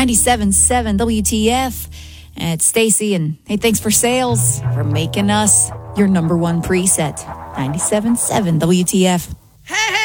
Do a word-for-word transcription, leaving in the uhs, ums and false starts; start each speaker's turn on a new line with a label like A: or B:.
A: ninety-seven point seven W T F. And it's Stacy, and hey, thanks for sales for making us your number one preset. ninety-seven point seven W T F.
B: Hey,